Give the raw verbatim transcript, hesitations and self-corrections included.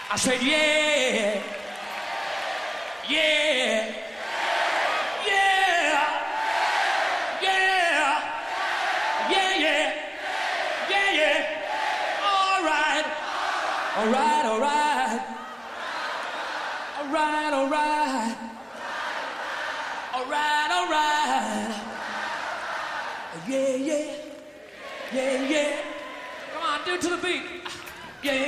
I said, yeah, yeah, yeah, yeah, yeah, yeah, yeah, yeah. All right, all right, all right, all right, all right, all right, all right. Yeah, yeah, yeah, yeah. Come on, do it to the beat.